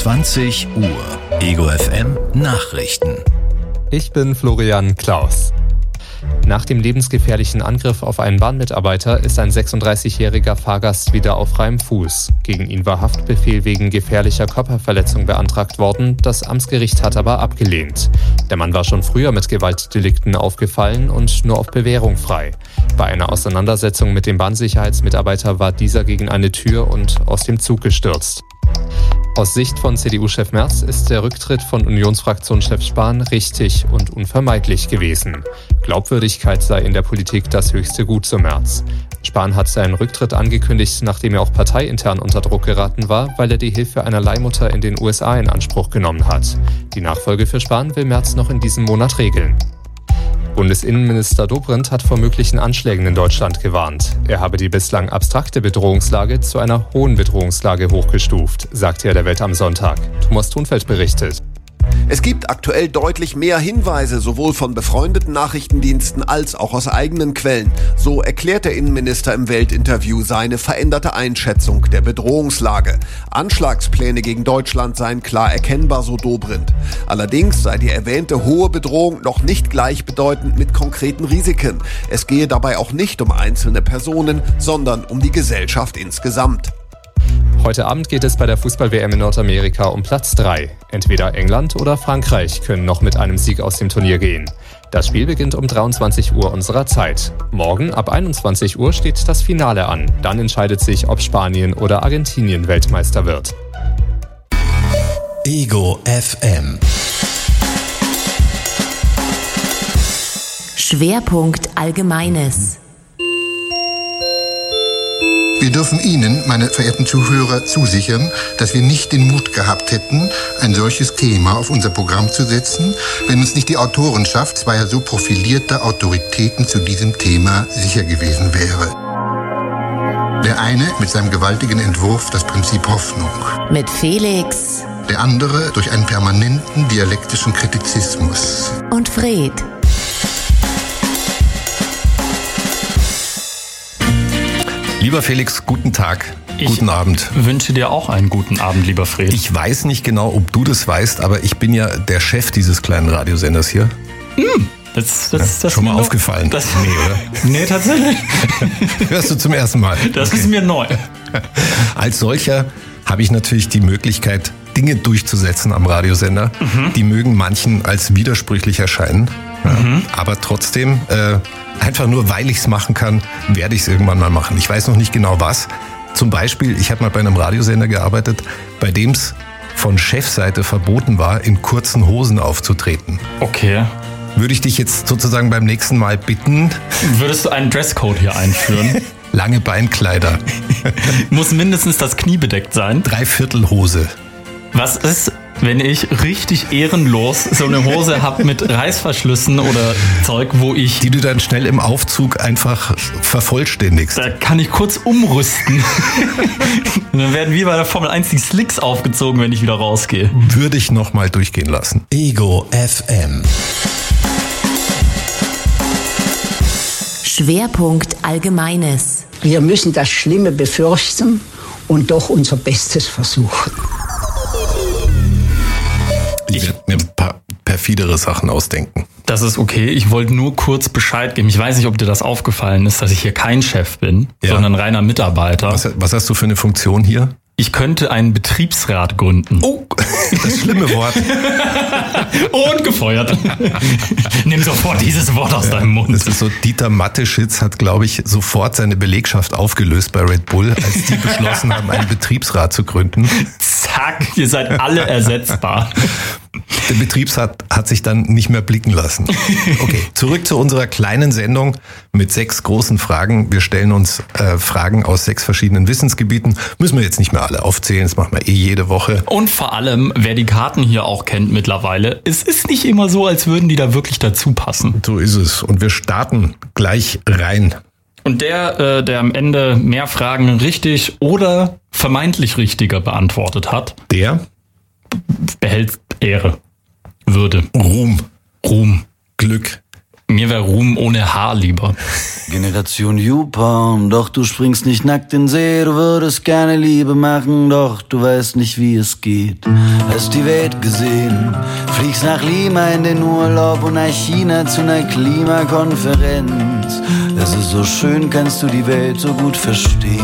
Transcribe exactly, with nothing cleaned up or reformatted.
zwanzig Uhr. Ego F M Nachrichten. Ich bin Florian Klaus. Nach dem lebensgefährlichen Angriff auf einen Bahnmitarbeiter ist ein sechsunddreißigjähriger Fahrgast wieder auf freiem Fuß. Gegen ihn war Haftbefehl wegen gefährlicher Körperverletzung beantragt worden. Das Amtsgericht hat aber abgelehnt. Der Mann war schon früher mit Gewaltdelikten aufgefallen und nur auf Bewährung frei. Bei einer Auseinandersetzung mit dem Bahnsicherheitsmitarbeiter war dieser gegen eine Tür und aus dem Zug gestürzt. Aus Sicht von C D U-Chef Merz ist der Rücktritt von Unionsfraktionschef Spahn richtig und unvermeidlich gewesen. Glaubwürdigkeit sei in der Politik das höchste Gut, so Merz. Spahn hat seinen Rücktritt angekündigt, nachdem er auch parteiintern unter Druck geraten war, weil er die Hilfe einer Leihmutter in den U S A in Anspruch genommen hat. Die Nachfolge für Spahn will Merz noch in diesem Monat regeln. Bundesinnenminister Dobrindt hat vor möglichen Anschlägen in Deutschland gewarnt. Er habe die bislang abstrakte Bedrohungslage zu einer hohen Bedrohungslage hochgestuft, sagte er der Welt am Sonntag. Thomas Thunfeld berichtet. Es gibt aktuell deutlich mehr Hinweise, sowohl von befreundeten Nachrichtendiensten als auch aus eigenen Quellen. So erklärt der Innenminister im Weltinterview seine veränderte Einschätzung der Bedrohungslage. Anschlagspläne gegen Deutschland seien klar erkennbar, so Dobrindt. Allerdings sei die erwähnte hohe Bedrohung noch nicht gleichbedeutend mit konkreten Risiken. Es gehe dabei auch nicht um einzelne Personen, sondern um die Gesellschaft insgesamt. Heute Abend geht es bei der Fußball-W M in Nordamerika um Platz drei. Entweder England oder Frankreich können noch mit einem Sieg aus dem Turnier gehen. Das Spiel beginnt um dreiundzwanzig Uhr unserer Zeit. Morgen ab einundzwanzig Uhr steht das Finale an. Dann entscheidet sich, ob Spanien oder Argentinien Weltmeister wird. Ego F M. Schwerpunkt Allgemeines. Wir dürfen Ihnen, meine verehrten Zuhörer, zusichern, dass wir nicht den Mut gehabt hätten, ein solches Thema auf unser Programm zu setzen, wenn uns nicht die Autorenschaft zweier so profilierter Autoritäten zu diesem Thema sicher gewesen wäre. Der eine mit seinem gewaltigen Entwurf Das Prinzip Hoffnung. Mit Felix. Der andere durch einen permanenten dialektischen Kritizismus. Und Fred. Lieber Felix, guten Tag, ich guten Abend. Ich wünsche dir auch einen guten Abend, lieber Fred. Ich weiß nicht genau, ob du das weißt, aber ich bin ja der Chef dieses kleinen Radiosenders hier. Hm, das, das, ja, das schon mal noch, aufgefallen? Das, nee, oder? Nee, tatsächlich. Hörst du zum ersten Mal? Das okay. ist mir neu. Als solcher habe ich natürlich die Möglichkeit, Dinge durchzusetzen am Radiosender. Mhm. Die mögen manchen als widersprüchlich erscheinen. Ja, mhm. Aber trotzdem, äh, einfach nur, weil ich es machen kann, werde ich es irgendwann mal machen. Ich weiß noch nicht genau was. Zum Beispiel, ich habe mal bei einem Radiosender gearbeitet, bei dem es von Chefseite verboten war, in kurzen Hosen aufzutreten. Okay. Würde ich dich jetzt sozusagen beim nächsten Mal bitten... Würdest du einen Dresscode hier einführen? Lange Beinkleider. Muss mindestens das Knie bedeckt sein. Dreiviertelhose. Was ist, wenn ich richtig ehrenlos so eine Hose habe mit Reißverschlüssen oder Zeug, wo ich... Die du dann schnell im Aufzug einfach vervollständigst. Da kann ich kurz umrüsten. Und dann werden wie bei der Formel eins die Slicks aufgezogen, wenn ich wieder rausgehe. Würde ich nochmal durchgehen lassen. Ego F M. Schwerpunkt Allgemeines. Wir müssen das Schlimme befürchten und doch unser Bestes versuchen. Ich werde mir ein paar perfidere Sachen ausdenken. Das ist okay. Ich wollte nur kurz Bescheid geben. Ich weiß nicht, ob dir das aufgefallen ist, dass ich hier kein Chef bin, ja. sondern reiner Mitarbeiter. Was, was hast du für eine Funktion hier? Ich könnte einen Betriebsrat gründen. Oh, das schlimme Wort. Und gefeuert. Nimm sofort dieses Wort aus ja, deinem Mund. Das ist so, Dieter Matteschitz hat, glaube ich, sofort seine Belegschaft aufgelöst bei Red Bull, als die beschlossen haben, einen Betriebsrat zu gründen. Zack, ihr seid alle ersetzbar. Der Betriebsrat hat sich dann nicht mehr blicken lassen. Okay, zurück zu unserer kleinen Sendung mit sechs großen Fragen. Wir stellen uns äh, Fragen aus sechs verschiedenen Wissensgebieten. Müssen wir jetzt nicht mehr alle aufzählen, das machen wir eh jede Woche. Und vor allem, wer die Karten hier auch kennt mittlerweile, es ist nicht immer so, als würden die da wirklich dazu passen. So ist es. Und wir starten gleich rein. Und der, äh, der am Ende mehr Fragen richtig oder vermeintlich richtiger beantwortet hat, der behält Ehre, Würde, Ruhm, Ruhm, Glück, Mir wäre Ruhm ohne Haar lieber. Generation YouPorn, doch du springst nicht nackt in den See. Du würdest gerne Liebe machen, doch du weißt nicht, wie es geht. Hast die Welt gesehen, fliegst nach Lima in den Urlaub und nach China zu einer Klimakonferenz. Es ist so schön, kannst du die Welt so gut verstehen.